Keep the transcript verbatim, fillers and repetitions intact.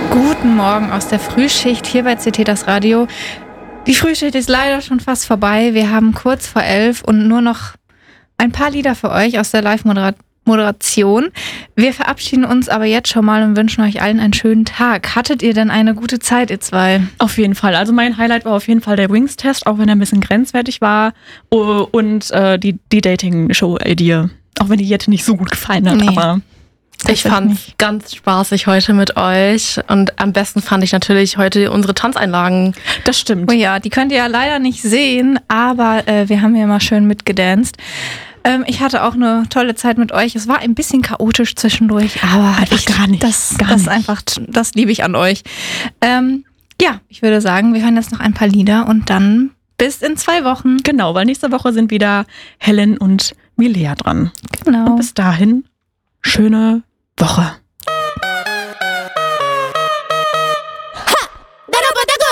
Guten Morgen aus der Frühschicht hier bei C T das Radio. Die Frühschicht ist leider schon fast vorbei. Wir haben kurz vor elf und nur noch ein paar Lieder für euch aus der Live-Moderation. Wir verabschieden uns aber jetzt schon mal und wünschen euch allen einen schönen Tag. Hattet ihr denn eine gute Zeit, ihr zwei? Auf jeden Fall. Also mein Highlight war auf jeden Fall der Wings-Test, auch wenn er ein bisschen grenzwertig war. Und äh, die, die Dating-Show-Idee. Auch wenn die jetzt nicht so gut gefallen hat, Nee. aber... Ich fand's ganz spaßig heute mit euch und am besten fand ich natürlich heute unsere Tanzeinlagen. Das stimmt. Oh ja, die könnt ihr ja leider nicht sehen, aber äh, wir haben ja mal schön mitgedanced. Ähm, ich hatte auch eine tolle Zeit mit euch. Es war ein bisschen chaotisch zwischendurch, aber Einfach ich, gar nicht, Das, gar das nicht. einfach, das liebe ich an euch. Ähm, ja, ich würde sagen, wir hören jetzt noch ein paar Lieder und dann bis in zwei Wochen. Genau, weil nächste Woche sind wieder Helen und Milea dran. Genau. Und bis dahin, schöne Woche.